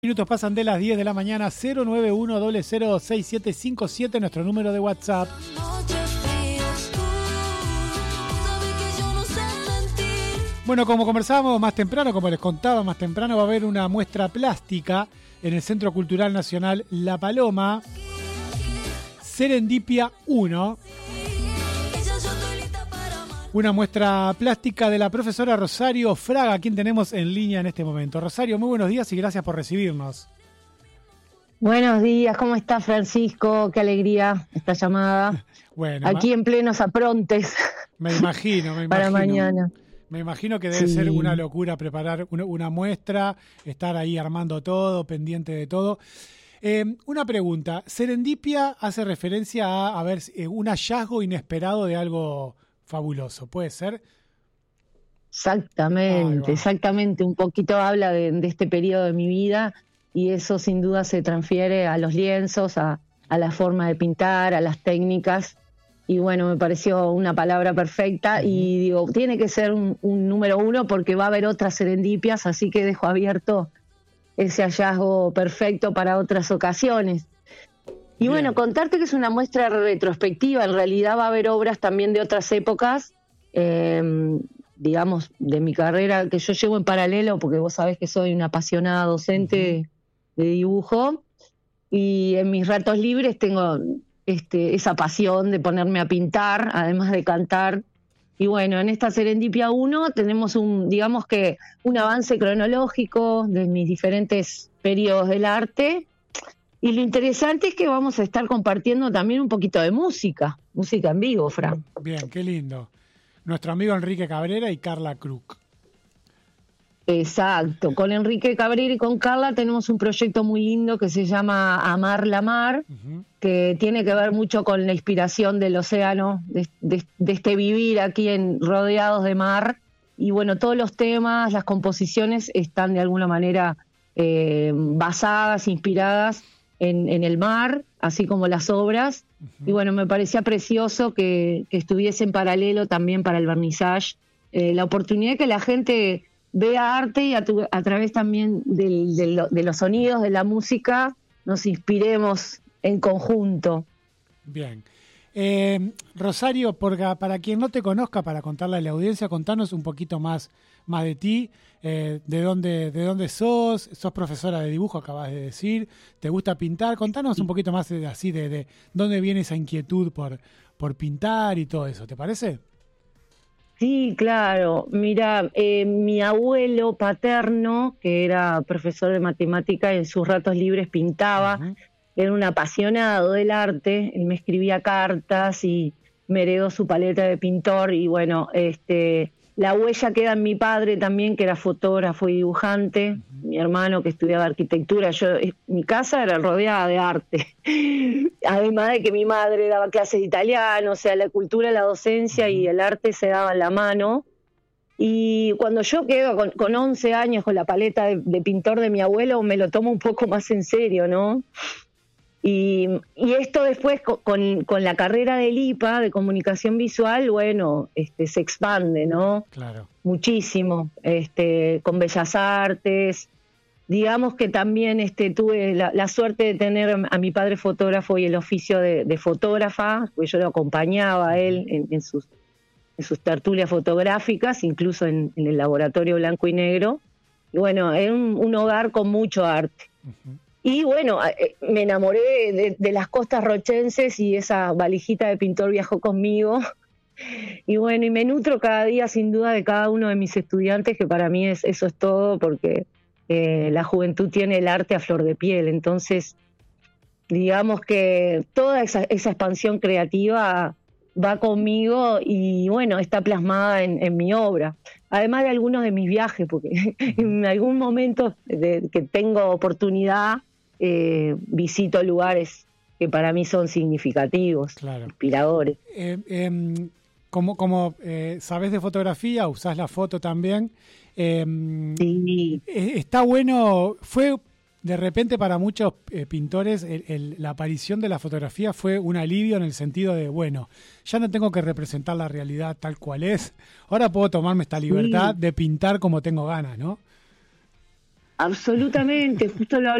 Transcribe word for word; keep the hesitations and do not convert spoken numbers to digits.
Minutos pasan de las diez de la mañana. Cero nueve uno cero cero seis siete cinco siete, nuestro número de WhatsApp. Bueno, como conversábamos más temprano, como les contaba más temprano, va a haber una muestra plástica en el Centro Cultural Nacional La Paloma, Serendipia uno. Una muestra plástica de la profesora Rosario Fraga, a quien tenemos en línea en este momento. Rosario, muy buenos días y gracias por recibirnos. Buenos días, ¿cómo está Francisco? Qué alegría esta llamada. Bueno, aquí ma- en plenos aprontes. Me imagino, me imagino. Para mañana. Me imagino que debe Sí. ser una locura preparar una, una muestra, estar ahí armando todo, pendiente de todo. Eh, una pregunta, Serendipia hace referencia a, a ver, eh, un hallazgo inesperado de algo fabuloso, ¿puede ser? Exactamente, exactamente. Un poquito habla de, de este periodo de mi vida y eso sin duda se transfiere a los lienzos, a, a la forma de pintar, a las técnicas. Y bueno, me pareció una palabra perfecta. Uh-huh. Y digo, tiene que ser un, un número uno porque va a haber otras serendipias, así que dejo abierto ese hallazgo perfecto para otras ocasiones. Y Bien. Bueno, contarte que es una muestra retrospectiva, en realidad va a haber obras también de otras épocas, eh, digamos, de mi carrera, que yo llevo en paralelo, porque vos sabés que soy una apasionada docente uh-huh. de dibujo, y en mis ratos libres tengo este, esa pasión de ponerme a pintar, además de cantar. Y bueno, en esta Serendipia uno tenemos un, digamos que un avance cronológico de mis diferentes periodos del arte. Y lo interesante es que vamos a estar compartiendo también un poquito de música, música en vivo, Fran. Bien, qué lindo. Nuestro amigo Enrique Cabrera y Carla Kruk. Exacto, con Enrique Cabrera y con Carla tenemos un proyecto muy lindo que se llama Amar la Mar, uh-huh. que tiene que ver mucho con la inspiración del océano, de, de, de este vivir aquí en rodeados de mar. Y bueno, todos los temas, las composiciones están de alguna manera eh, basadas, inspiradas En, en el mar, así como las obras. Uh-huh. Y bueno, me parecía precioso que, que estuviese en paralelo también para el vernissage, eh, la oportunidad de que la gente vea arte y a, tu, a través también del, del, de los sonidos, de la música, nos inspiremos en conjunto. Bien. Eh, Rosario, porque para quien no te conozca, para contarle a la audiencia, contanos un poquito más, más de ti, eh, de dónde, de dónde sos, sos profesora de dibujo, acabas de decir, te gusta pintar, contanos un poquito más de, así de, de dónde viene esa inquietud por, por pintar y todo eso, ¿te parece? Sí, claro. Mira, eh, mi abuelo paterno, que era profesor de matemática, en sus ratos libres pintaba. Uh-huh. Era un apasionado del arte, él me escribía cartas y me heredó su paleta de pintor y bueno, este, la huella queda en mi padre también, que era fotógrafo y dibujante, uh-huh. mi hermano que estudiaba arquitectura, yo, mi casa era rodeada de arte, además de que mi madre daba clases de italiano, o sea, la cultura, la docencia uh-huh. y el arte se daban la mano. Y cuando yo quedo con, con once años con la paleta de, de pintor de mi abuelo, me lo tomo un poco más en serio, ¿no? Y, y esto después con, con la carrera del I P A, de comunicación visual, bueno, este, se expande, ¿no? Claro. Muchísimo, este, con Bellas Artes. Digamos que también este, tuve la, la suerte de tener a mi padre fotógrafo y el oficio de, de fotógrafa, pues yo lo acompañaba a él en, en, sus, en sus tertulias fotográficas, incluso en, en el laboratorio blanco y negro. Y bueno, era un, un hogar con mucho arte. Uh-huh. Y bueno, me enamoré de, de las costas rochenses y esa valijita de pintor viajó conmigo. Y bueno, y me nutro cada día sin duda de cada uno de mis estudiantes, que para mí es, eso es todo, porque eh, la juventud tiene el arte a flor de piel. Entonces, digamos que toda esa, esa expansión creativa va conmigo y bueno, está plasmada en, en mi obra. Además de algunos de mis viajes, porque en algún momento de, que tengo oportunidad, Eh, visito lugares que para mí son significativos, claro. Inspiradores. Eh, eh, como como eh, sabés de fotografía, usás la foto también. Eh, sí. eh, está bueno, fue de repente para muchos eh, pintores el, el, la aparición de la fotografía fue un alivio en el sentido de, bueno, ya no tengo que representar la realidad tal cual es, ahora puedo tomarme esta libertad sí. de pintar como tengo ganas, ¿no? Absolutamente, justo lo